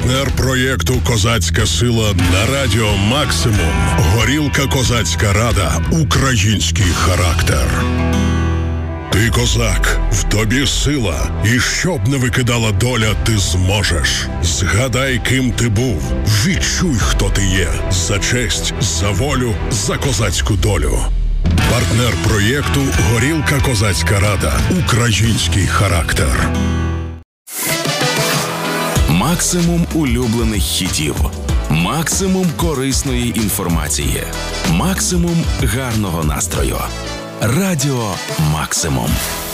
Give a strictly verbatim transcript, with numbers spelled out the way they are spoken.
Партнер проєкту «Козацька сила» на радіо «Максимум». Горілка «Козацька рада». Український характер. Ти козак, в тобі сила, і щоб не викидала доля, ти зможеш. Згадай, ким ти був, відчуй, хто ти є. За честь, за волю, за козацьку долю. Партнер проєкту «Горілка «Козацька рада». Український характер. Максимум улюблених хітів. Максимум корисної інформації. Максимум гарного настрою. Радіо «Максимум».